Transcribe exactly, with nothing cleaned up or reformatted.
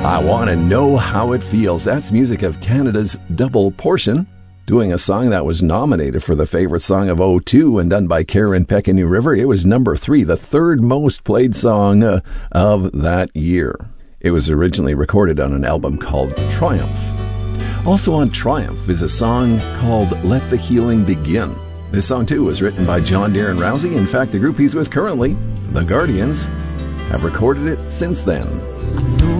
I Want to Know How It Feels. That's music of Canada's Double Portion, doing a song that was nominated for the favorite song of oh two and done by Karen Peck and New River. It was number three, the third most played song uh, of that year. It was originally recorded on an album called Triumph. Also on Triumph is a song called Let the Healing Begin. This song, too, was written by John Darren Rousey. In fact, the group he's with currently, The Guardians, have recorded it since then.